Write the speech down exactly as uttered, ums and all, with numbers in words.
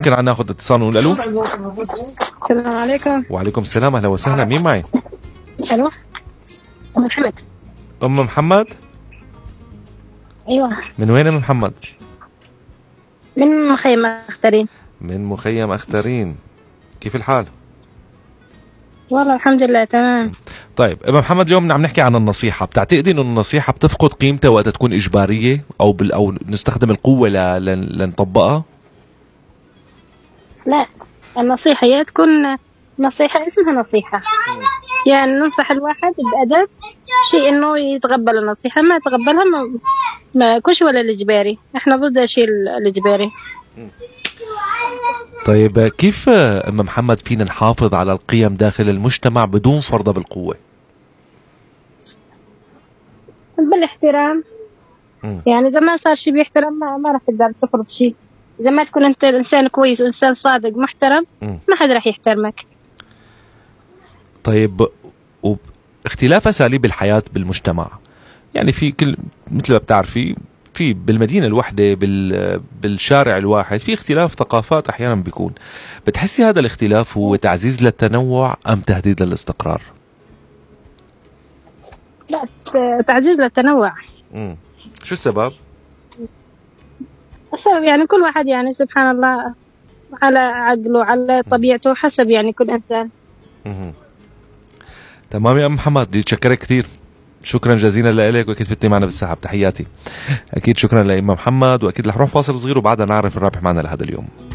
ممكن عنا ناخذ اتصال ونقول الو. السلام عليكم. وعليكم السلام، اهلا وسهلا. مين معي؟ الو ام محمد. ام محمد؟ ايوه. من وين ام محمد؟ من مخيم اخترين. من مخيم اخترين. كيف الحال؟ والله الحمد لله تمام. طيب ام محمد، اليوم عم نحكي عن النصيحه. بتعتقدي انه النصيحه بتفقد قيمتها وقت تكون اجباريه او بال او نستخدم القوه ل... لنطبقها؟ لا، النصيحه هي تكون نصيحه اسمها نصيحه، يعني ننصح الواحد بأدب، شيء انه يتقبل النصيحه، ما يتقبلها ما, ما كوش ولا الاجباري، احنا ضد الشيء الاجباري. طيب كيف ام محمد فينا نحافظ على القيم داخل المجتمع بدون فرضها بالقوه؟ بالاحترام. م. يعني إذا ما صار شيء بيحترم ما, ما راح تقدر تفرض شيء. إذا ما تكون أنت إنسان كويس وإنسان صادق محترم م. ما حد راح يحترمك. طيب واختلاف أساليب الحياة بالمجتمع، يعني في كل مثل ما بتعرفي في بالمدينة الواحدة بال بالشارع الواحد في اختلاف ثقافات أحيانا بيكون. بتحسي هذا الاختلاف هو تعزيز للتنوع أم تهديد للاستقرار؟ لا، تعزيز للتنوع. امم شو السبب؟ السبب يعني كل واحد يعني سبحان الله على عقله على طبيعته حسب يعني كل إنسان. امم تمام يا أم محمد، بدي أتشكرك كثير، شكرا جزيلا لك، واكيد فتني معنا بالسحب. تحياتي. اكيد شكرا لإمام محمد، واكيد رح نروح فاصل صغير وبعدها نعرف الرابح معنا لهذا اليوم.